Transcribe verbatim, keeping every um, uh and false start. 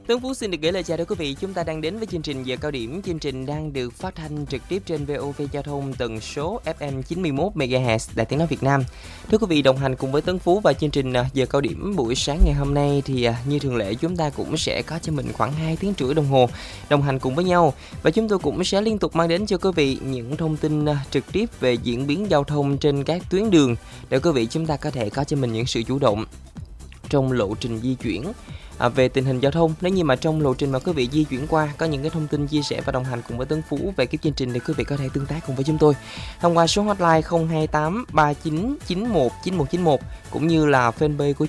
Tuấn Phú xin được gửi lời chào đến quý vị. Chúng ta đang đến với chương trình Giờ Cao Điểm. Chương trình đang được phát thanh trực tiếp trên vê o vê Giao thông tần số ép em chín mươi mốt mê ga héc Đài Tiếng nói Việt Nam. Thưa quý vị, đồng hành cùng với Tuấn Phú và chương trình Giờ Cao Điểm buổi sáng ngày hôm nay thì như thường lệ chúng ta cũng sẽ có cho mình khoảng hai tiếng rưỡi đồng hồ đồng hành cùng với nhau, và chúng tôi cũng sẽ liên tục mang đến cho quý vị những thông tin trực tiếp về diễn biến giao thông trên các tuyến đường để quý vị chúng ta có thể có cho mình những sự chủ động trong lộ trình di chuyển. À, về tình hình giao thông, nếu như mà trong lộ trình mà quý vị di chuyển qua có những cái thông tin chia sẻ và đồng hành cùng với Tuấn Phú về cái chương trình thì quý vị có thể tương tác cùng với chúng tôi thông qua số hotline không hai tám ba chín chín một chín một chín một cũng như là fanpage của